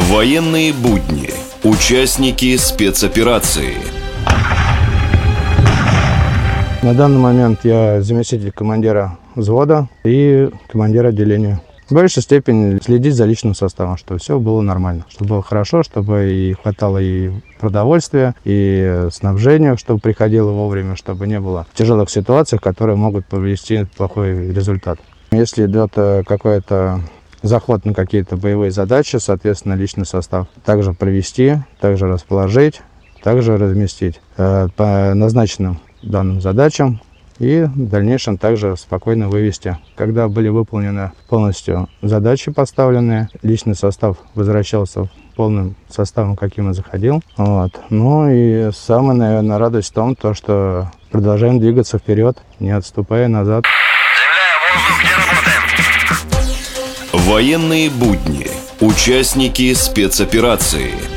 Военные будни. Участники спецоперации. На данный момент я заместитель командира взвода и командира отделения. В большей степени следить за личным составом, чтобы все было нормально, чтобы было хорошо, чтобы и хватало и продовольствия, и снабжения, чтобы приходило вовремя, чтобы не было тяжелых ситуаций, которые могут привести к плохой результат. Если идет какой-то заход на какие-то боевые задачи, соответственно, личный состав также провести, также расположить, также разместить по назначенным данным задачам и в дальнейшем также спокойно вывести. Когда были выполнены полностью задачи поставленные, личный состав возвращался полным составом, каким и заходил. Ну и самая, наверное, радость в том, что продолжаем двигаться вперед, не отступая назад. Военные будни. Участники спецоперации.